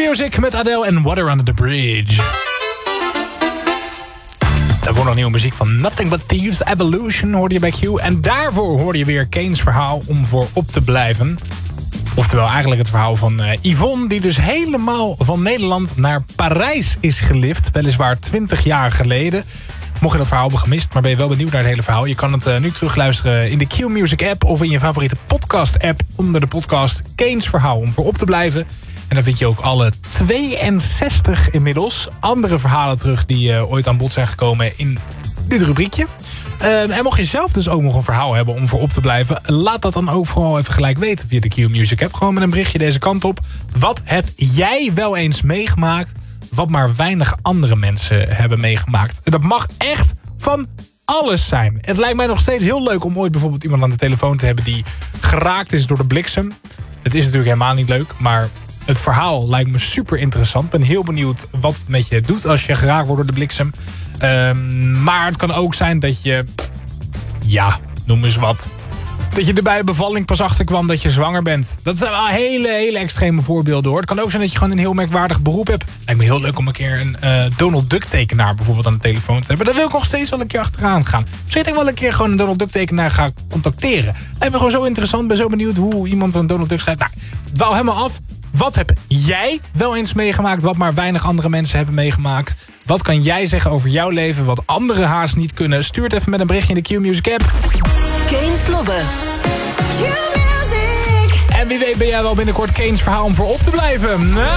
Q-Music met Adele en Water Under the Bridge. Daarvoor nog nieuwe muziek van Nothing But Thieves, Evolution hoorde je bij Q. En daarvoor hoorde je weer Kane's verhaal om voor op te blijven. Oftewel eigenlijk het verhaal van Yvonne, die dus helemaal van Nederland naar Parijs is gelift. Weliswaar 20 jaar geleden. Mocht je dat verhaal hebben gemist, maar ben je wel benieuwd naar het hele verhaal... je kan het nu terugluisteren in de Q-Music app... of in je favoriete podcast app onder de podcast Kane's verhaal om voor op te blijven. En dan vind je ook alle 62 inmiddels andere verhalen terug... die ooit aan bod zijn gekomen in dit rubriekje. En mocht je zelf dus ook nog een verhaal hebben om voor op te blijven... laat dat dan ook vooral even gelijk weten via de Q-Music app. Gewoon met een berichtje deze kant op. Wat heb jij wel eens meegemaakt... wat maar weinig andere mensen hebben meegemaakt? En dat mag echt van alles zijn. Het lijkt mij nog steeds heel leuk om ooit bijvoorbeeld iemand aan de telefoon te hebben... die geraakt is door de bliksem. Het is natuurlijk helemaal niet leuk, maar... het verhaal lijkt me super interessant. Ik ben heel benieuwd wat het met je doet als je geraakt wordt door de bliksem. Maar het kan ook zijn dat je... ja, noem eens wat. Dat je er bij de bevalling pas achter kwam dat je zwanger bent. Dat zijn wel hele extreme voorbeelden hoor. Het kan ook zijn dat je gewoon een heel merkwaardig beroep hebt. Lijkt me heel leuk om een keer een Donald Duck tekenaar bijvoorbeeld aan de telefoon te hebben. Daar wil ik nog steeds wel een keer achteraan gaan. Misschien dat ik wel een keer gewoon een Donald Duck tekenaar ga contacteren. Lijkt me gewoon zo interessant. Ben zo benieuwd hoe iemand een Donald Duck schrijft. Nou, dwaal helemaal af. Wat heb jij wel eens meegemaakt wat maar weinig andere mensen hebben meegemaakt? Wat kan jij zeggen over jouw leven wat anderen haast niet kunnen? Stuur het even met een berichtje in de Q-Music app. Kane Slobben. En wie weet ben jij wel binnenkort Kane's verhaal om voor op te blijven. Nou...